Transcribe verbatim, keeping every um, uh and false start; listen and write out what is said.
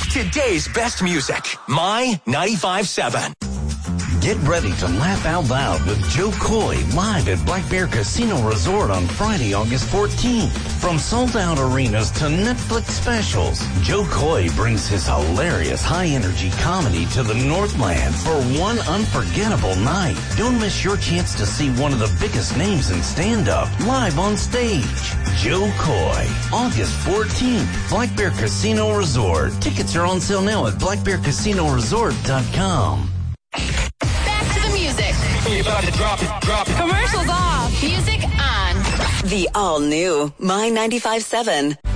Today's best music. My ninety-five seven. Get ready to laugh out loud with Joe Coy live at Black Bear Casino Resort on Friday, August fourteenth. From sold-out arenas to Netflix specials, Joe Coy brings his hilarious high-energy comedy to the Northland for one unforgettable night. Don't miss your chance to see one of the biggest names in stand-up live on stage. Joe Coy, August fourteenth, Black Bear Casino Resort. Tickets are on sale now at black bear casino resort dot com. Back to the music. You about to drop it, drop it. Commercials off. Music on. The all-new My ninety-five seven.